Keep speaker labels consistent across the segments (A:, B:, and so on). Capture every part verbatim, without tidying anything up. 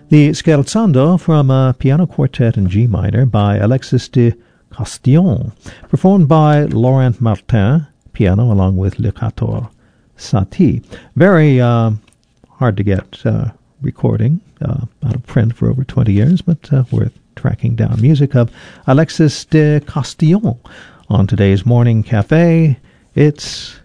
A: The Scherzando from a piano quartet in G minor by Alexis de Castillon, performed by Laurent Martin, piano, along with Le Quatuor Satie. Very uh, hard to get uh, recording, uh, out of print for over twenty years, but uh, worth tracking down. Music of Alexis de Castillon on today's Morning Cafe. It's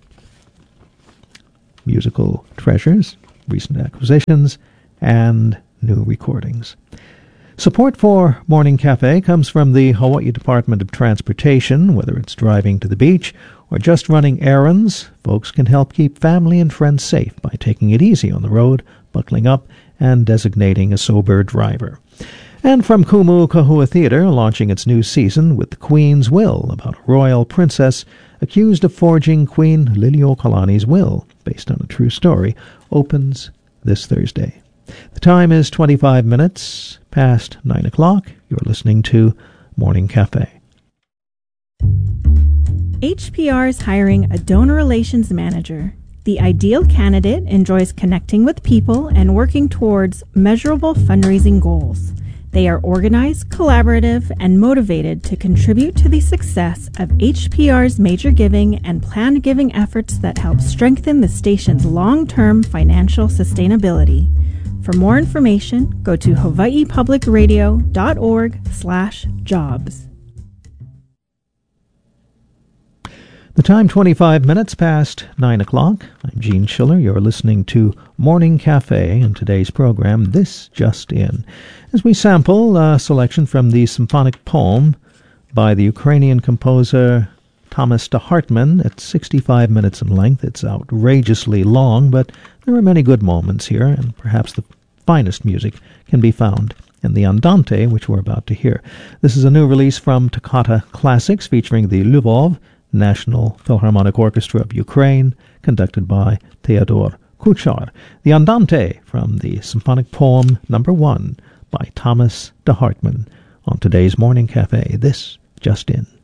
A: musical treasures, recent acquisitions, and new recordings. Support for Morning Cafe comes from the Hawaii Department of Transportation. Whether it's driving to the beach or just running errands, folks can help keep family and friends safe by taking it easy on the road, buckling up, and designating a sober driver. And from Kumu Kahua Theater, launching its new season with The Queen's Will, about a royal princess accused of forging Queen Liliuokalani's will, based on a true story, opens this Thursday. The time is twenty-five minutes past nine o'clock. You're listening to Morning Cafe.
B: H P R is hiring a donor relations manager. The ideal candidate enjoys connecting with people and working towards measurable fundraising goals. They are organized, collaborative, and motivated to contribute to the success of H P R's major giving and planned giving efforts that help strengthen the station's long-term financial sustainability. For more information, go to hawaii public radio dot org slash jobs.
A: The time twenty-five minutes past nine o'clock. I'm Gene Schiller. You're listening to Morning Cafe, and today's program, This Just In, as we sample a selection from the symphonic poem by the Ukrainian composer Thomas de Hartmann. It's sixty-five minutes in length. It's outrageously long, but there are many good moments here, and perhaps the finest music can be found in the Andante, which we're about to hear. This is a new release from Toccata Classics, featuring the Lvov National Philharmonic Orchestra of Ukraine, conducted by Theodor Kuchar. The Andante from the symphonic poem number one by Thomas de Hartmann on today's Morning Cafe. This Just In.